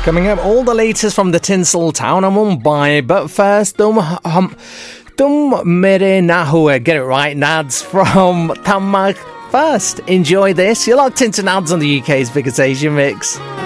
Coming up, all the latest from the Tinsel Town of Mumbai. But first, Tum Mere Na Hua. Get it right, Nads from Tamak. First, enjoy this. You're locked into Nads on the UK's biggest Asian mix.